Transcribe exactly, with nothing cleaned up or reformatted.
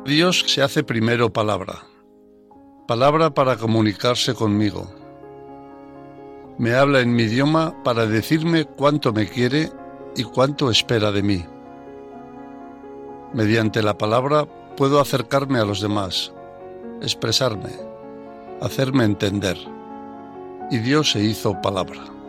Dios se hace primero palabra, palabra para comunicarse conmigo. Me habla en mi idioma para decirme cuánto me quiere y cuánto espera de mí. Mediante la palabra puedo acercarme a los demás, expresarme, hacerme entender. Y Dios se hizo palabra.